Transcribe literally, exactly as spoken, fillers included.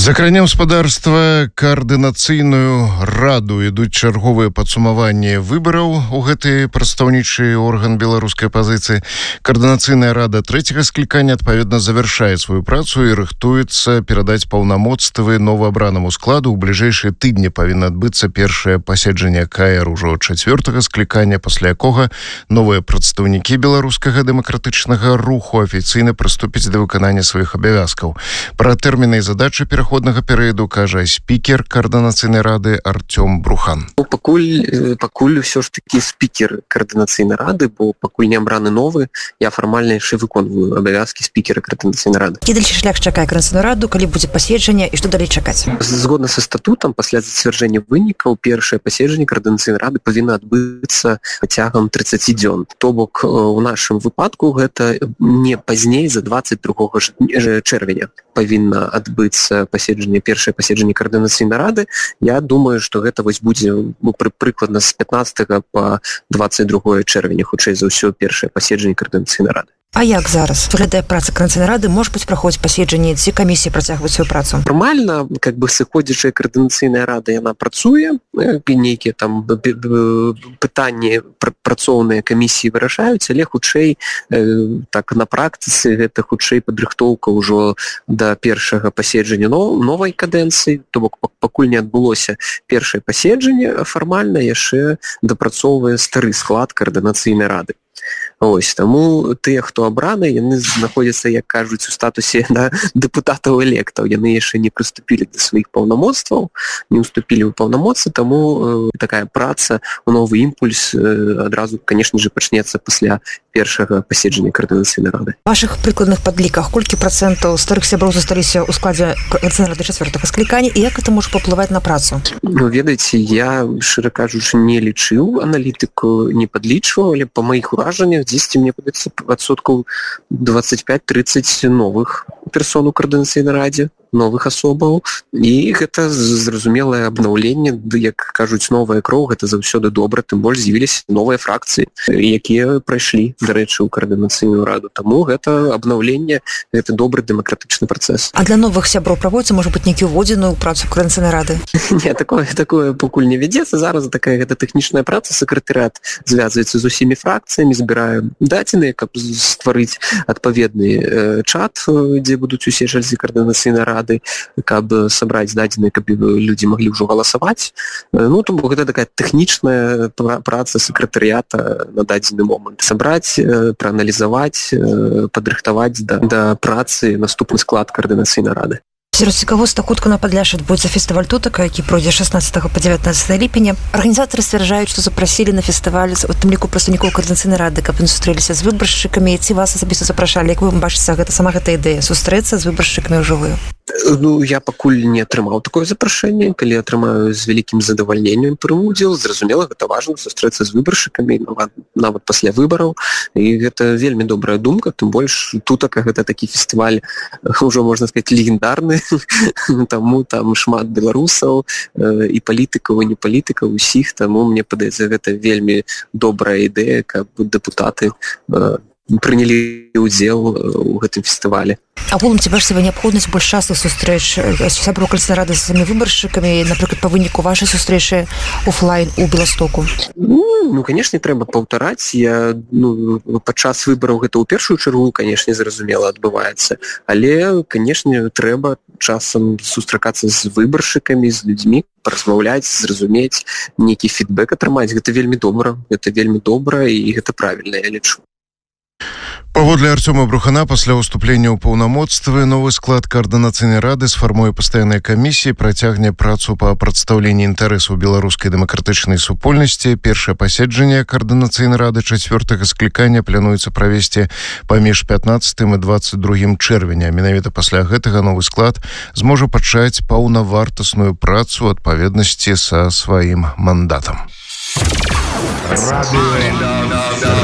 За краня гаспадарства каардынацыйную раду ідуць чарговыя падсумаванні выбараў у гэты прадстаўнічы орган беларускай пазіцыі. Каардынацыйная рада трэцяга склікання адпаведна завяршае сваю працу і рыхтуецца перадаць паўнамоцтвы новаабранаму складу. У бліжэйшыя тыдні павінна адбыцца першае паседжанне КАЭР ужо чацвёртага склікання, пасля якога новыя прадстаўнікі беларускага дэмакратычнага руху афіцыйна прыступяць да выканання сваіх абавязкаў. Пра тэрміны і задачы пераходнага перыяду кажа спікер каардынацыйнай рады Артём Брухан. Пакуль, пакуль ўсё ж такі спікер каардынацыйнай рады, бо пакуль не абраны новы, я фармальна яшчэ выконваю абавязкі спікера каардынацыйнай рады. Які дальшы шлях чакае каардынацыйную раду, калі будзе паседжанне і што далей чакаць? Згодна са статутам, пасля зацвярджэння вынікаў, першае паседжанне каардынацыйнай рады павінна адбыцца цягам трыццаць дзён. То бок у нашым выпадку гэта не пазней за дваццаць другога чэрвеня павінна адбыцца паседжанне, першае паседжанне каардынацыйнай рады. Я думаю, што гэта вось будзе ну, пры, прыкладна з пятнаццатага па дваццаць другое чэрвеня, хутчэй за ўсё першае паседжанне каардынацыйнай рады. А як зараз выглядае праца каардынацыйнай рады? Можа быць, праходзіць паседжанні, ці камісіі працягваюць сваю працу? Фармальна, как бы сыходзячая каардынацыйная рада, яна працуе, нейкія там пытанні працоўныя камісіі вырашаюць, але хутчэй так на практыцы гэта хутчэй падрыхтоўка ўжо да першага паседжання новай кадэнцыі, то бок пакуль не адбылося першае паседжанне, фармальна яшчэ дапрацоўвае стары склад каардынацыйнай рады. Ось, таму тыя, хто абраны, яны знаходзяцца, як кажуць, у статусе да, дэпутатаў-электаў. Яны яшчэ не прыступілі да сваіх паўнамоцтваў, не ўступілі ў паўнамоцтвы, таму э, такая праца, новы імпульс э, адразу, канешне же, пачнецца пасля першага паседжання каардынацыйнай рады. У вашых прыкладных падліках колькі працэнтаў старых сяброў засталіся ў складзе каардынацыйнай рады чацвёртага склікання, і як гэта можа паўплываць на працу? Ну, ведаеце, я, шчыра кажучы, не лічыў аналітыку, не падлічваў, але па маіх уражаннях дзесьці, мне падаецца, адсоткаў дваццаць пяць трыццаць новых персон у каардынацыйнай радзе, новых асобаў, і гэта зразумелае абнаўленне, як кажуць, новая кроў, гэта заўсёды добра, тым больш з'явіліся новыя фракцыі, якія прайшлі, дарэчы, у каардынацыйную раду. Таму гэта абнаўленне, гэта добры дэмакратычны працэс. А для новых сяброў праводзіцца, можа быць, нейкі ўводзіную працу каардынацыйнай рады? Не, такое, такое пакуль не вядзецца. Зараз такая гэта тэхнічная праца, сакратарыят звязваецца з усімі фракцыямі, збірае дадзеныя, каб стварыць адпаведны э, чат, дзе будуць усе чальцы каардынацыйнай рады, каб сабраць дадзеныя, каб людзі маглі ўжо галасаваць. Ну, то гэта такая тэхнічная праца сакратарыята на дадзены момант. Сабраць, прааналізаваць, падрыхтаваць да, да працы наступны склад каардынацыйнай рады. Сярод цікавосці, хутка на Падляшшы адбудзецца фестываль тутака, які пройдзе шаснаццатага па дзевятнаццатае ліпеня. Арганізатары сцвярджаюць, што запрасілі на фестываль у тым ліку прадстаўнікоў каардынацыйнай рады, каб яны сустрэліся з выбаршчыкамі, ці вас асабіста запрашалі. Як вы бачыце, гэта сама гэта ідэя сустрэцца з выбаршчыкамі ўжывую? Ну, я пакуль не атрымаў такое запрашэнне. Калі атрымаю, з вялікім задавальненнем прыму удзел. Зразумела, гэта важна сустрэцца з выбаршчыкамі, нават, нават пасля выбараў. І гэта вельмі добрая думка, тым больш тутака гэта такі фестываль, ўжо можна сказаць, легендарны. Таму там шмат беларусаў і палітыкаў, і не палітыкаў, усіх, таму мне падаецца, гэта вельмі добрая ідэя, каб дэпутаты прынялі ўдзел у гэтым фестывалі. Агулам ці бачыце вы неабходнасць больш частых сустрэч сяброў каардынацыйнай рады з самімі выбаршчыкамі, напрыклад, па выніку вашай сустрэчы офлайн у Беластоку? Ну, ну канешне, трэба паўтараць. Я, ну, падчас выбараў гэта ў першую чаргу, канешне, зразумела, адбываецца. Але, канешне, трэба часам сустракацца з выбаршчыкамі, з людзьмі, паразмаўляць, зразумець, нейкі фідбэк атрымаць. Гэта вельмі добра, гэта вельмі добра, і гэта правільна, я лічу. Паводле Артёма Брухана, пасля ўступлення ў паўнамоцтвы новы склад каардынацыйнай рады сфармуе пастаянныя камісіі, працягне працу па прадстаўленні інтарэсаў беларускай дэмакратычнай супольнасці. Першае паседжанне каардынацыйнай рады чацвёртага склікання плануецца правесці паміж пятнаццатым і дваццаць другім чэрвеня. Менавіта пасля гэтага новы склад зможа пачаць паўнавартасную працу ў адпаведнасці са сваім мандатам.